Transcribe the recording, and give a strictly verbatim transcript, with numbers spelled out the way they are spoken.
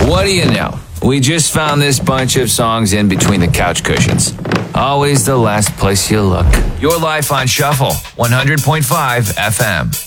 What do you know? We just found this bunch of songs in between the couch cushions. Always the last place you look. Your life on Shuffle, one hundred point five F M.